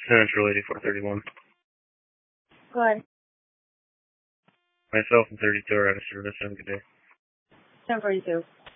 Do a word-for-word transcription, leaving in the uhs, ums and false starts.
Central eighty-four thirty-one. Go ahead. Myself and thirty-two are out of service. Have a good day. ten forty-two.